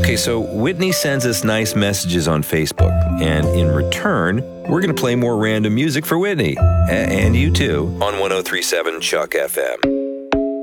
Okay, so Whitney sends us nice messages on Facebook, and in return, we're going to play more random music for Whitney, and you too, on 103.7 Chuck FM.